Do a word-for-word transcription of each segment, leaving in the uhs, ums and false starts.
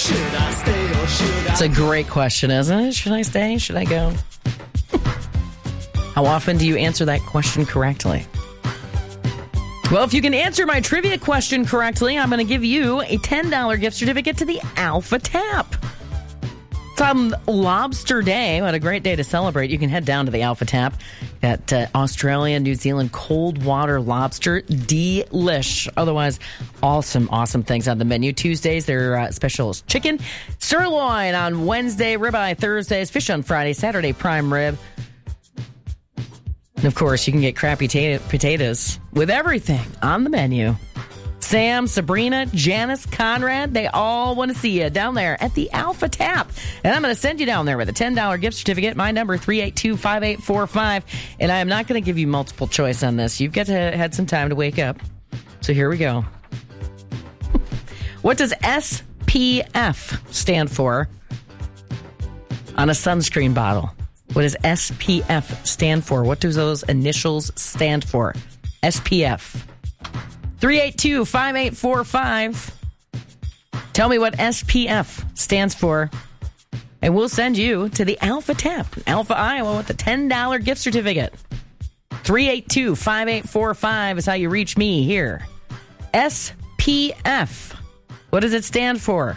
Should I stay or should I It's a great question, isn't it? Should I stay? Should I go? How often do you answer that question correctly? Well, if you can answer my trivia question correctly, I'm going to give you a ten dollars gift certificate to the Alpha Tap. It's on Lobster Day. What a great day to celebrate. You can head down to the Alpha Tap at uh, Australia, New Zealand, cold water lobster. Delish. Otherwise, awesome, awesome things on the menu. Tuesdays, their uh, specials chicken, sirloin on Wednesday, ribeye Thursdays, fish on Friday, Saturday, prime rib. And of course, you can get crappy ta- potatoes with everything on the menu. Sam, Sabrina, Janice, Conrad, they all want to see you down there at the Alpha Tap. And I'm going to send you down there with a ten dollars gift certificate. My number, three eight two, five eight four five. And I am not going to give you multiple choice on this. You've got to had some time to wake up. So here we go. What does S P F stand for on a sunscreen bottle? What does S P F stand for? What do those initials stand for? S P F. three eight two, five eight four five. Tell me what S P F stands for, and we'll send you to the Alpha Tap, Alpha, Iowa, with a ten dollars gift certificate. three eight two, five eight four five is how you reach me here. S P F. What does it stand for?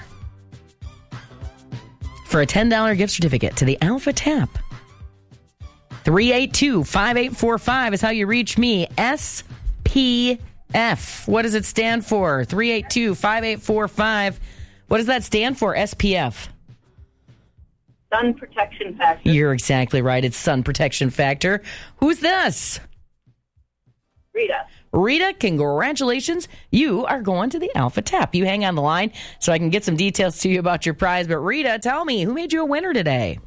For a ten dollars gift certificate to the Alpha Tap. three eight two, five eight four five is how you reach me. S P F. What does it stand for? three eight two, five eight four five. What does that stand for, S P F? Sun protection factor. You're exactly right. It's sun protection factor. Who's this? Rita. Rita, congratulations. You are going to the Alpha Tap. You hang on the line so I can get some details to you about your prize. But Rita, tell me, who made you a winner today?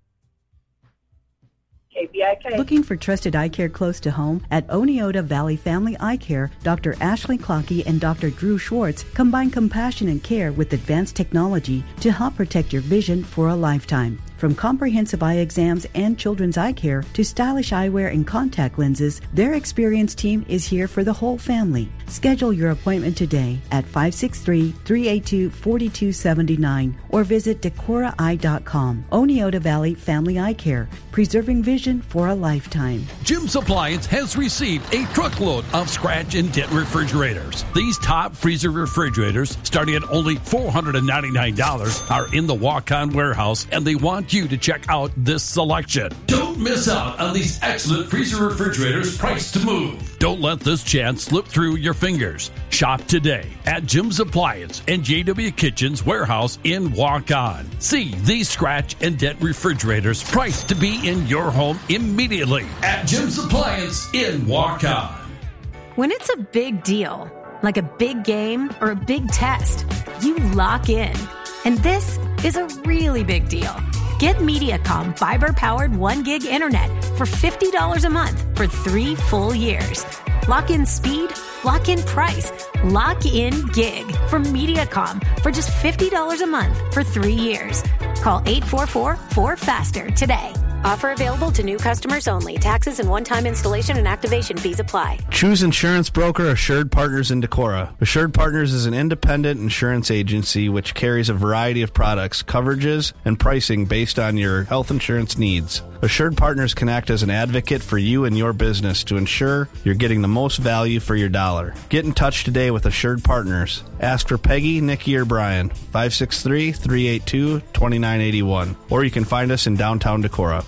K B I K. Looking for trusted eye care close to home? At Oneota Valley Family Eye Care, Doctor Ashley Clockey and Doctor Drew Schwartz combine compassion and care with advanced technology to help protect your vision for a lifetime. From comprehensive eye exams and children's eye care to stylish eyewear and contact lenses, their experienced team is here for the whole family. Schedule your appointment today at five six three, three eight two, four two seven nine or visit decora eye dot com. Oneota Valley Family Eye Care, preserving vision for a lifetime. Jim's Appliance has received a truckload of scratch and dent refrigerators. These top freezer refrigerators, starting at only four hundred ninety-nine dollars, are in the walk-on warehouse, and they want you to check out this selection. Don't miss out on these excellent freezer refrigerators priced to move. Don't let this chance slip through your fingers. Shop today at Jim's Appliance and J W Kitchen's warehouse in Walk-On. See these scratch and dent refrigerators priced to be in your home immediately at Jim's Appliance in Walk-On. When it's a big deal, like a big game or a big test, you lock in. And this is a really big deal. Get MediaCom fiber-powered one gig internet for fifty dollars a month for three full years. Lock in speed, lock in price, lock in gig from MediaCom for just fifty dollars a month for three years. Call eight four four, four faster today. Offer available to new customers only. Taxes and one-time installation and activation fees apply. Choose insurance broker Assured Partners in Decorah. Assured Partners is an independent insurance agency which carries a variety of products, coverages, and pricing based on your health insurance needs. Assured Partners can act as an advocate for you and your business to ensure you're getting the most value for your dollar. Get in touch today with Assured Partners. Ask for Peggy, Nikki, or Brian, five six three, three eight two, two nine eight one, or you can find us in downtown Decorah.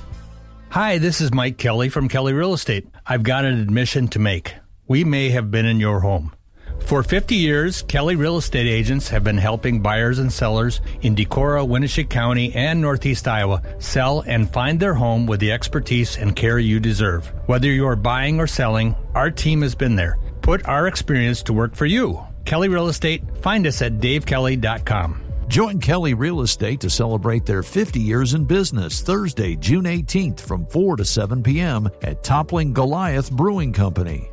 Hi, this is Mike Kelly from Kelly Real Estate. I've got an admission to make. We may have been in your home. For fifty years, Kelly Real Estate agents have been helping buyers and sellers in Decorah, Winneshiek County, and Northeast Iowa sell and find their home with the expertise and care you deserve. Whether you're buying or selling, our team has been there. Put our experience to work for you. Kelly Real Estate, find us at dave kelly dot com. Join Kelly Real Estate to celebrate their fifty years in business Thursday, June eighteenth from four to seven p.m. at Toppling Goliath Brewing Company.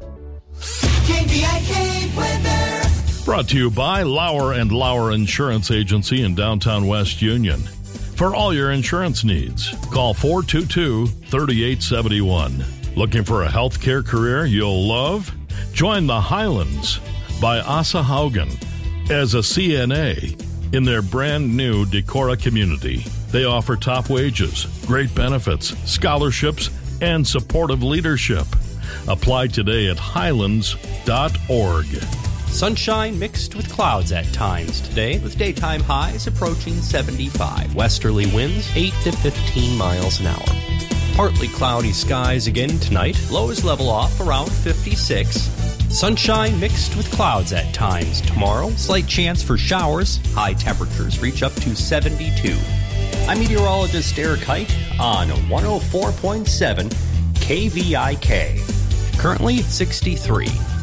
K B I K weather. Brought to you by Lauer and Lauer Insurance Agency in downtown West Union. For all your insurance needs, call four two two, three eight seven one. Looking for a healthcare career you'll love? Join the Highlands by Asa Haugen. As a C N A, in their brand new Decorah community. They offer top wages, great benefits, scholarships, and supportive leadership. Apply today at highlands dot org. Sunshine mixed with clouds at times today, with daytime highs approaching seventy-five. Westerly winds eight to fifteen miles an hour. Partly cloudy skies again tonight. Lows level off around fifty-six. Sunshine mixed with clouds at times tomorrow. Slight chance for showers. High temperatures reach up to seventy-two. I'm meteorologist Eric Height on one oh four point seven K V I K. Currently sixty-three.